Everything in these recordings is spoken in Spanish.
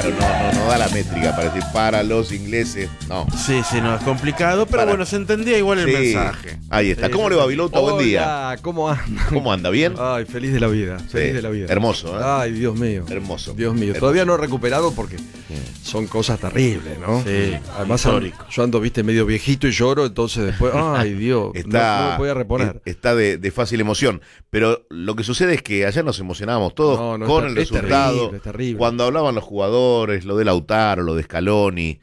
claro, no da la métrica para decir para los ingleses, no. Sí, no, es complicado, pero bueno, se entendía igual el mensaje. Ahí está. ¿Cómo le va, Vilouta? Buen día. ¿Cómo anda? ¿Cómo anda? ¿Bien? Ay, feliz de la vida, feliz de la vida. Hermoso, ¿eh? Ay, Dios mío. Hermoso. Dios mío. Hermoso. Todavía no he recuperado porque son cosas terribles, ¿no? Sí, además histórico. yo ando, viste, medio viejito y lloro, entonces después, ay, Dios, no me voy a reponer. Está de fácil emoción. Pero lo que sucede es que ayer nos emocionábamos todos con el resultado. Es terrible. Cuando hablaban los jugadores, lo de Lautaro, lo de Scaloni.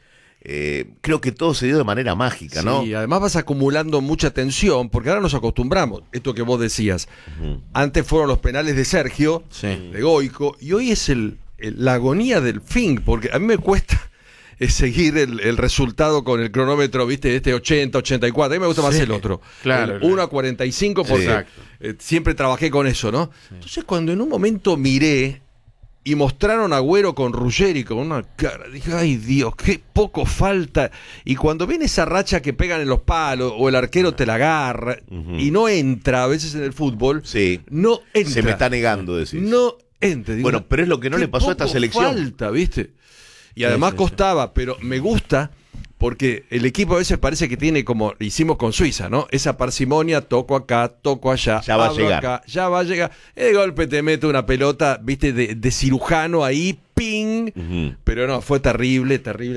Creo que todo se dio de manera mágica, ¿no? Sí, además vas acumulando mucha tensión, porque ahora nos acostumbramos, esto que vos decías. Antes fueron los penales de Sergio, de Goico, y hoy es la agonía del fin, porque a mí me cuesta seguir el resultado con el cronómetro, viste, este 80, 84, a mí me gusta más el otro. Claro, el 1 a 45, porque siempre trabajé con eso, ¿no? Entonces cuando en un momento miré y mostraron a Agüero con Ruggeri con una cara, dije, ay Dios, qué poco falta. Y cuando viene esa racha que pegan en los palos o el arquero te la agarra y no entra a veces en el fútbol, no entra. Se me está negando, decís. No entra. Digo, bueno, pero es lo que no le pasó a esta selección. Falta, ¿viste? Y además costaba, pero me gusta porque el equipo a veces parece que tiene, como hicimos con Suiza, ¿no? Esa parsimonia, toco acá, toco allá, ya va a llegar. Acá, ya va a llegar. De golpe te mete una pelota, viste, de cirujano ahí, ping. Pero no, fue terrible.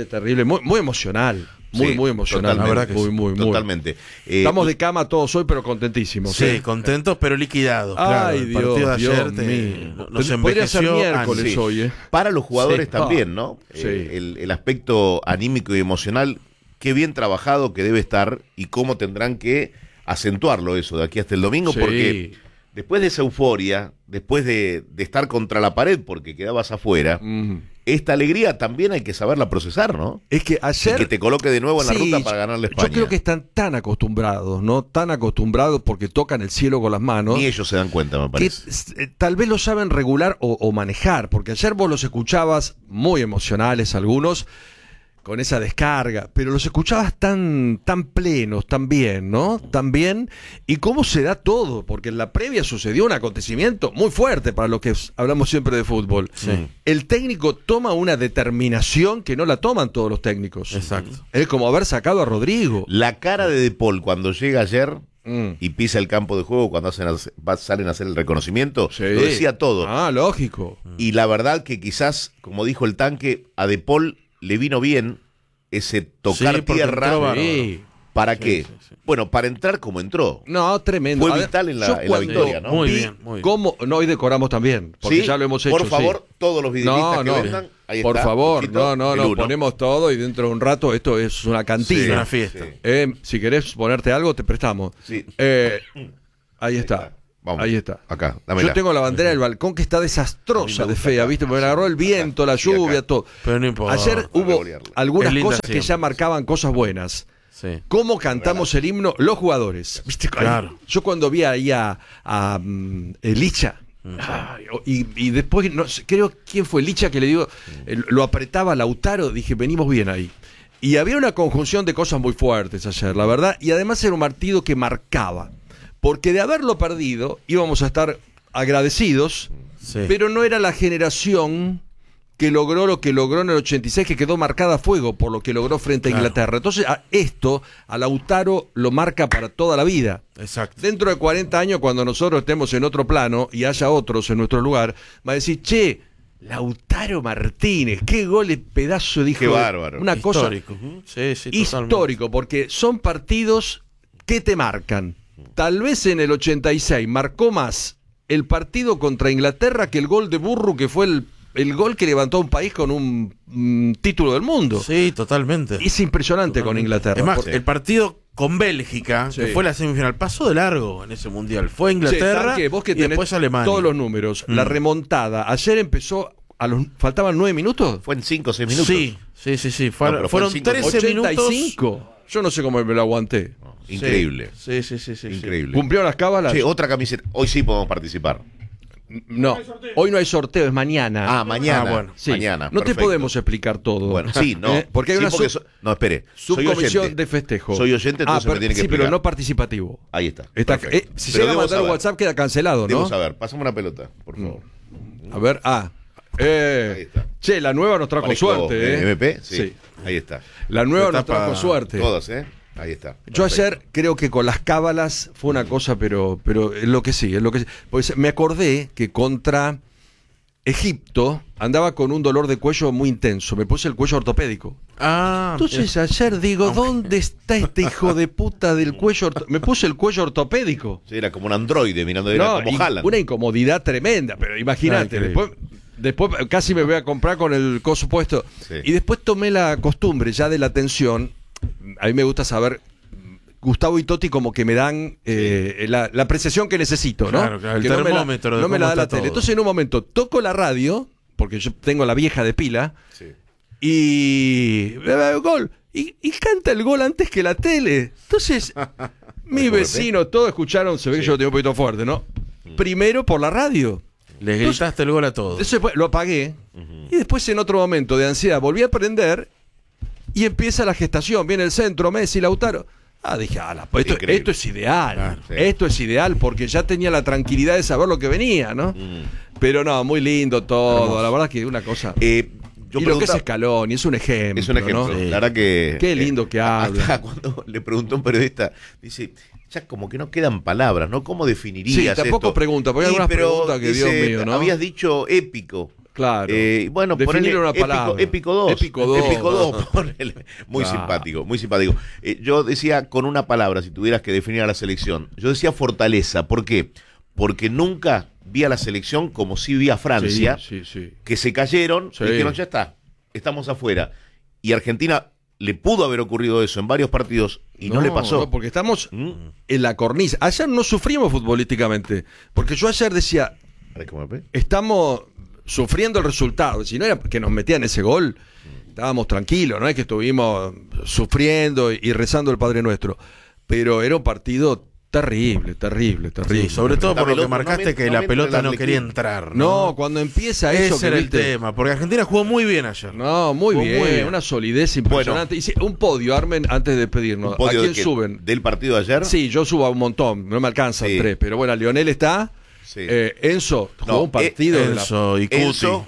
Muy emocional. Muy emocional. La verdad que muy. Totalmente. Estamos de cama todos hoy, pero contentísimos. Sí, contentos, pero liquidados. Ay, el partido de ayer nos envejeció. Podría ser miércoles hoy, Para los jugadores también, ¿no? Sí. El aspecto anímico y emocional, qué bien trabajado que debe estar y cómo tendrán que acentuarlo eso de aquí hasta el domingo, porque después de esa euforia, después de estar contra la pared porque quedabas afuera, esta alegría también hay que saberla procesar, ¿no? Es que ayer... Y que te coloque de nuevo en la ruta para ganarle a España. Yo creo que están tan acostumbrados, ¿no? Tan acostumbrados porque tocan el cielo con las manos. Ni ellos se dan cuenta, me parece. Que, tal vez lo saben regular o manejar, porque ayer vos los escuchabas muy emocionales algunos, con esa descarga, pero los escuchabas tan plenos, tan bien, ¿no? Tan bien, y cómo se da todo, porque en la previa sucedió un acontecimiento muy fuerte para los que hablamos siempre de fútbol. El técnico toma una determinación que no la toman todos los técnicos. Exacto. Es como haber sacado a Rodrigo. La cara de Paul cuando llega ayer y pisa el campo de juego, cuando salen a hacer el reconocimiento, lo decía todo. Ah, lógico. Y la verdad que quizás, como dijo el Tanque, a De Paul le vino bien ese tocar tierra. ¿Para qué? Bueno, para entrar como entró. No, tremendo. Fue vital en la victoria, ¿no? Muy bien. ¿Cómo? No, hoy decoramos también, porque ya lo hemos hecho. Por favor, todos los videolistas que vendan, ahí por está, favor, Luchito, no, ponemos todo y dentro de un rato esto es una cantina. Una fiesta. Si querés ponerte algo, te prestamos. Ahí está. Vamos. Ahí está. Acá, dámela. Yo tengo la bandera del balcón que está desastrosa de fea, ¿viste? Me agarró el viento, la lluvia, todo. Pero no importa. Ayer hubo algunas cosas siempre. que ya marcaban cosas buenas. ¿Cómo cantamos el himno? Los jugadores. ¿Viste? Claro. Yo cuando vi ahí a Licha, y después, no sé, creo quién fue Licha que le dio, lo apretaba Lautaro, dije, venimos bien ahí. Y había una conjunción de cosas muy fuertes ayer, la verdad, y además era un partido que marcaba. Porque de haberlo perdido íbamos a estar agradecidos, pero no era la generación que logró lo que logró en el 86, que quedó marcada a fuego por lo que logró frente a Inglaterra. Entonces a Lautaro lo marca para toda la vida. Exacto. Dentro de 40 años, cuando nosotros estemos en otro plano y haya otros en nuestro lugar, va a decir, che, Lautaro Martínez, qué gol de pedazo, dijo. Qué bárbaro. Una Histórico. cosa histórico, porque son partidos que te marcan. Tal vez en el 86 marcó más el partido contra Inglaterra que el gol de Burru, que fue el gol que levantó a un país con un título del mundo. Sí, totalmente. Es impresionante con Inglaterra. Es más, el partido con Bélgica, que fue la semifinal, pasó de largo en ese mundial. Fue Inglaterra vos que y después Alemania. Todos los números. La remontada. Ayer empezó, faltaban 9 minutos. Fue en 5 o 6 minutos. Sí. Fueron 13 minutos. 85. Yo no sé cómo me lo aguanté. Increíble. Sí. Increíble. ¿Cumplió las cábalas? Sí, otra camiseta. Hoy sí podemos participar. No, hoy no hay sorteo, es mañana. Mañana. Bueno, sí. Mañana. No perfecto. te podemos explicar todo. Bueno, sí, no. Porque hay una no, espere. subcomisión de festejo. Soy oyente, entonces me tiene que explicar. pero no participativo. Ahí está. Si llega a mandar un WhatsApp queda cancelado, ¿no? Debo saber. Pásame una pelota, por favor. A ver, Ahí está. Che, la nueva nos trajo suerte, ¿eh? MP, sí. Ahí está. La nueva nos Etapa- trajo suerte. Todas, ¿eh? Ahí está. Yo Perfecto. ayer creo que con las cábalas fue una cosa, pero es lo que sí, es lo que sí. Pues me acordé que contra Egipto andaba con un dolor de cuello muy intenso. Me puse el cuello ortopédico. Entonces ayer digo, ¿dónde está este hijo de puta del cuello? Me puse el cuello ortopédico. Sí, era como un androide mirando, No, era como Haaland. una incomodidad tremenda, pero imagínate, después casi me voy a comprar con el coso puesto. Sí. Y después tomé la costumbre ya de la atención. A mí me gusta saber, Gustavo y Totti como que me dan la apreciación que necesito, ¿no? Claro, el Que no me la- termómetro de no me la cómo da la está tele. todo. Entonces en un momento toco la radio, porque yo tengo la vieja de pila, Sí. y gol. Y canta el gol antes que la tele. Entonces, mi vecino, todos escucharon, se ve que yo lo tengo un poquito fuerte, ¿no? Primero por la radio. Les gritaste el gol a todos. Entonces lo apagué. Y después en otro momento de ansiedad volví a prender y empieza la gestación. Viene el centro, Messi, Lautaro. Dije, pues Increíble. esto es ideal. Claro, sí. Esto es ideal porque ya tenía la tranquilidad de saber lo que venía, ¿no? Pero no, muy lindo todo. Hermoso. La verdad que una cosa. Yo y lo que es preguntaba- Scaloni es un ejemplo. Es un ejemplo. ¿no? Sí. La verdad que. Qué lindo que habla. Hasta cuando le preguntó a un periodista, dice, ya como que no quedan palabras, ¿no? ¿Cómo Sí, definirías tampoco esto? pregunta, porque hay Y, algunas pero preguntas que, Dios dice, mío, ¿no? Habías dicho épico. Claro. Bueno, Definirle ponele una palabra. Épico 2. Épico 2. Épico 2, ponele. Muy Claro. simpático, muy simpático. Yo decía con una palabra, si tuvieras que definir a la selección, yo decía fortaleza. ¿Por qué? Porque nunca vi a la selección como si vi a Francia, Sí. que se cayeron Sí. y dijeron, ya está, estamos afuera. Y Argentina le pudo haber ocurrido eso en varios partidos y no le pasó. No, porque estamos ¿Mm? en la cornisa. Ayer no sufrimos futbolísticamente. Porque yo ayer decía, Parece como MP. estamos sufriendo el resultado. Si no era que nos metían ese gol, estábamos tranquilos, no es que estuvimos sufriendo y rezando el Padre Nuestro. Pero era un partido terrible. Sí, sobre todo La por lo que pelota, marcaste que la pelota no quería entrar. No, cuando empieza eso, ese era el viste, tema, porque Argentina jugó muy bien ayer. No, muy Jugó bien, muy bien. una solidez impresionante. Y un podio, armen antes de despedirnos. ¿A podio quién de qué? suben? ¿Del partido de ayer? Sí, yo subo a un montón, no me alcanzan Sí. 3, pero bueno, Lionel está, Sí. Enzo jugó No, un partido de Enzo y Cuti.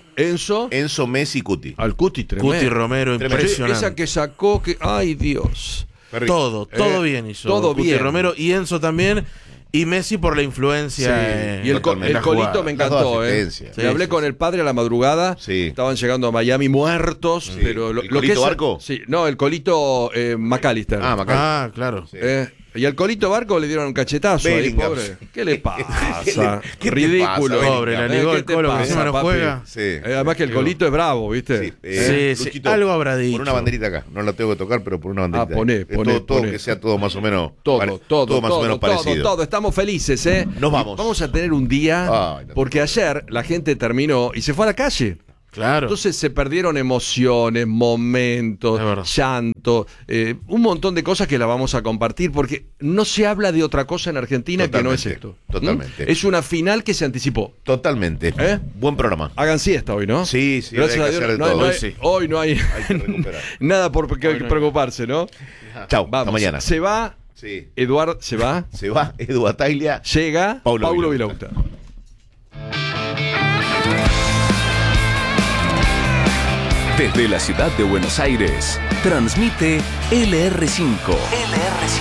Enzo, Messi, Cuti. al Cuti, tremendo. Cuti Romero, Tremendo. impresionante. Esa que sacó, ay Dios. Todo bien hizo. todo Cuti bien. Romero y Enzo también. Y Messi por la influencia. Y el totalmente. colito me Las dos encantó, asistencias. Me hablé con el padre a la madrugada. Sí. Estaban llegando a Miami muertos, Sí. pero ¿El Colito Barco? Sí, no, el colito McAllister. Macán. Claro. Sí. Y al Colito Barco le dieron un cachetazo ahí, Bellingham. pobre. ¿Qué le pasa? ¿Qué te Ridículo. pasa, Pobre, la Bellingham? ligó ¿Qué el te Colo que pasa, encima no papi? juega. Sí. Además que el Colito es bravo, ¿viste? Sí, Luchito, algo habrá dicho. Por una banderita acá. No la tengo que tocar, pero por una banderita. poné, Todo poné. que sea todo más o menos. Todo más o menos parecido. todo. Estamos felices, ¿eh? Nos vamos. Y vamos a tener un día, Ay, no. porque ayer la gente terminó y se fue a la calle. Claro. Entonces se perdieron emociones, momentos, Es verdad. llanto, un montón de cosas que la vamos a compartir porque no se habla de otra cosa en Argentina que no es esto. Totalmente. ¿Mm? Es una final que se anticipó. Totalmente. ¿Eh? Buen programa. Hagan siesta hoy, ¿no? Sí, Gracias hay a que Dios. hacer de no hay- todo. no hay- Hoy sí. hoy no hay, Hay que recuperar. nada por qué Hoy no hay. preocuparse, ¿no? Chau, Vamos. hasta mañana. Se va, Sí. Eduard se va, Se va Edu Ataglia. llega Paulo Paulo Vilauta. Vilauta. Desde la ciudad de Buenos Aires, transmite LR5.